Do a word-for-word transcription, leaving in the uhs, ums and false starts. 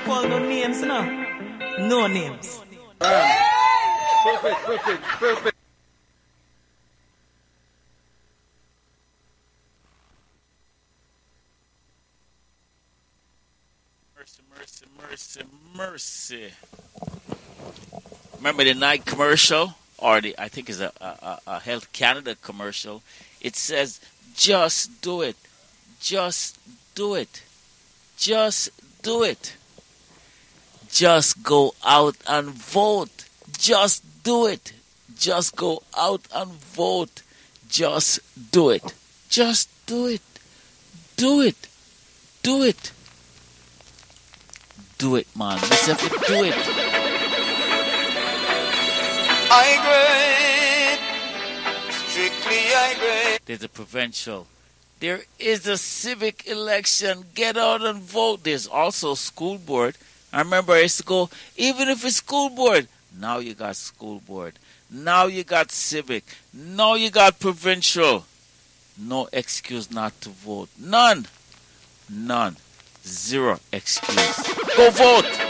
call no names, no. No names. Perfect, perfect, perfect. Mercy, mercy, mercy, mercy. Remember the night commercial, or the I think it's a, a, a Health Canada commercial. It says, "Just do it, just do it, just do it, just go out and vote, just do it, just go out and vote, just do it, just do it, do it, do it, do it, man. Let's have to do it." I grade, strictly I grade. There's a provincial. There is a civic election. Get out and vote. There's also school board. I remember I used to go, even if it's school board. Now you got school board. Now you got civic. Now you got provincial. No excuse not to vote. None. None. Zero excuse. Go vote.